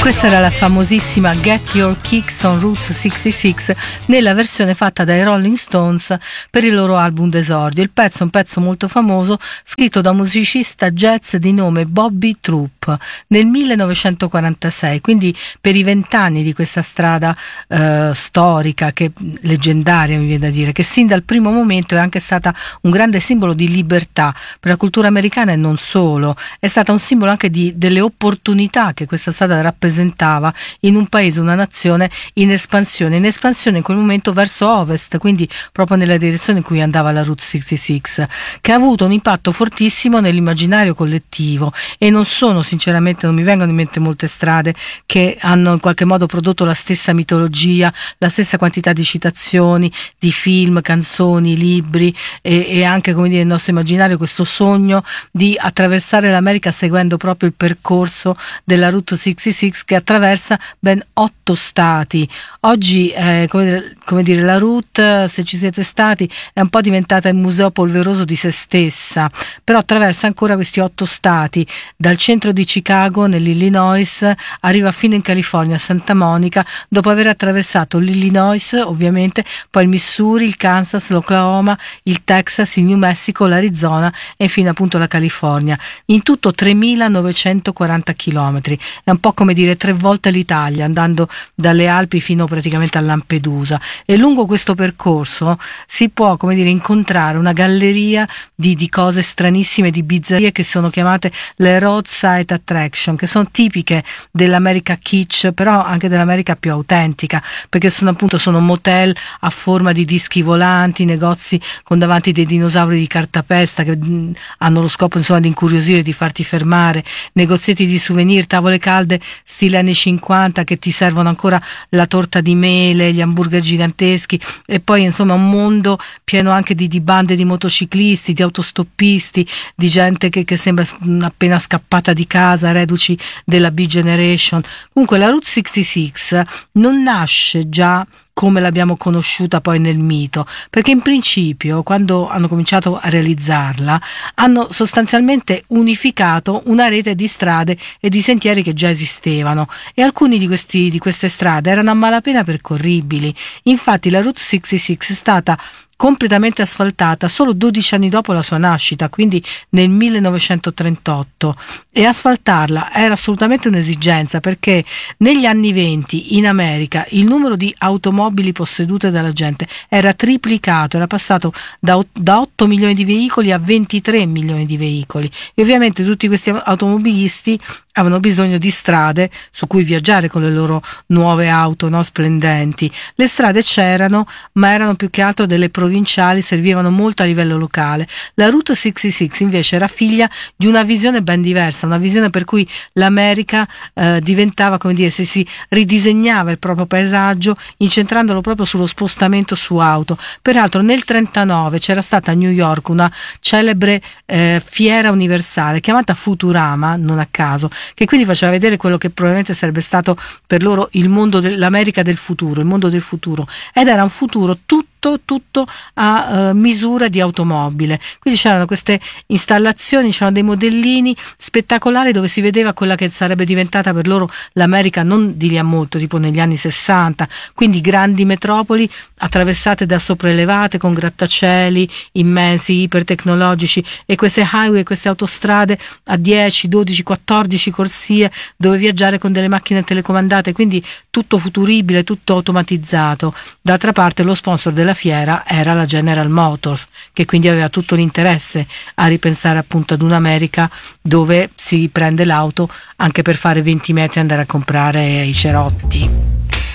Questa era la famosissima Get Your Kicks on Route 66 nella versione fatta dai Rolling Stones per il loro album d'esordio. Il pezzo è un pezzo molto famoso, scritto da un musicista jazz di nome Bobby Troop nel 1946, quindi per i 20 anni di questa strada storica, che leggendaria mi viene da dire, che sin dal primo momento è anche stata un grande simbolo di libertà per la cultura americana e non solo, è stata un simbolo anche delle opportunità che questa strada rappresentava in un paese, una nazione in espansione in quel momento verso ovest, quindi proprio nella direzione in cui andava la Route 66, che ha avuto un impatto fortissimo nell'immaginario collettivo. E non mi vengono in mente molte strade che hanno in qualche modo prodotto la stessa mitologia, la stessa quantità di citazioni, di film, canzoni, libri e anche, come dire, il nostro immaginario, questo sogno di attraversare l'America seguendo proprio il percorso della Route 66, che attraversa ben 8 stati. Oggi come dire, la Route, se ci siete stati, è un po' diventata il museo polveroso di se stessa, però attraversa ancora questi 8 stati, dal centro di Chicago nell'Illinois arriva fino in California, a Santa Monica, dopo aver attraversato l'Illinois ovviamente, poi il Missouri, il Kansas, l'Oklahoma, il Texas, il New Mexico, l'Arizona e infine appunto la California. In tutto 3.940 chilometri, è un po' come dire 3 volte l'Italia, andando dalle Alpi fino praticamente a Lampedusa. E lungo questo percorso si può, come dire, incontrare una galleria di cose stranissime, di bizzarrie, che sono chiamate le roadside attraction, che sono tipiche dell'America kitsch, però anche dell'America più autentica, perché sono motel a forma di dischi volanti, negozi con davanti dei dinosauri di cartapesta che hanno lo scopo insomma di incuriosire, di farti fermare, negozietti di souvenir, tavole calde stile anni 50 che ti servono ancora la torta di mele, gli hamburger giganteschi, e poi insomma un mondo pieno anche di bande di motociclisti, di autostoppisti, di gente che sembra appena scappata di casa, reduci della B-Generation. Comunque la Route 66 non nasce già come l'abbiamo conosciuta poi nel mito, perché in principio, quando hanno cominciato a realizzarla, hanno sostanzialmente unificato una rete di strade e di sentieri che già esistevano, e alcuni di queste strade erano a malapena percorribili. Infatti la Route 66 è stata completamente asfaltata solo 12 anni dopo la sua nascita, quindi nel 1938, e asfaltarla era assolutamente un'esigenza, perché negli anni 20 in America il numero di automobili possedute dalla gente era triplicato, era passato da 8 milioni di veicoli a 23 milioni di veicoli, e ovviamente tutti questi automobilisti avevano bisogno di strade su cui viaggiare con le loro nuove auto, no, splendenti. Le strade c'erano, ma erano più che altro delle provinciali, servivano molto a livello locale. La Route 66 invece era figlia di una visione ben diversa, una visione per cui l'America diventava, come dire, se si ridisegnava il proprio paesaggio incentrandolo proprio sullo spostamento su auto. Peraltro nel 1939 c'era stata a New York una celebre fiera universale chiamata Futurama, non a caso, che quindi faceva vedere quello che probabilmente sarebbe stato per loro il mondo dell'America del futuro, il mondo del futuro, ed era un futuro tutto a misura di automobile. Quindi c'erano queste installazioni, c'erano dei modellini spettacolari dove si vedeva quella che sarebbe diventata per loro l'America non di lì a molto, tipo negli anni 60, quindi grandi metropoli attraversate da sopraelevate con grattacieli immensi, ipertecnologici, e queste highway, queste autostrade a 10, 12, 14 corsie dove viaggiare con delle macchine telecomandate, quindi tutto futuribile, tutto automatizzato. D'altra parte lo sponsor della fiera era la General Motors, che quindi aveva tutto l'interesse a ripensare appunto ad un'America dove si prende l'auto anche per fare 20 metri e andare a comprare i cerotti.